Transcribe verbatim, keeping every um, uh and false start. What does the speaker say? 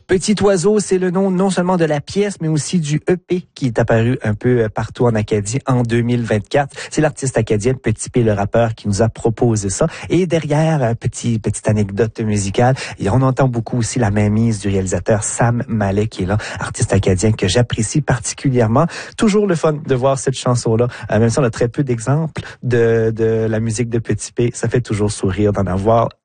Petit Oiseau, c'est le nom non seulement de la pièce, mais aussi du E P qui est apparu un peu partout en Acadie en deux mille vingt-quatre. C'est l'artiste acadien Petit P, le rappeur, qui nous a proposé ça. Et derrière, petit, petite anecdote musicale, et on entend beaucoup aussi la mainmise du réalisateur Sam Mallet qui est là, artiste acadien que j'apprécie particulièrement. Toujours le fun de voir cette chanson-là. Euh, même si on a très peu d'exemples de, de la musique de Petit P, ça fait toujours sourire d'en avoir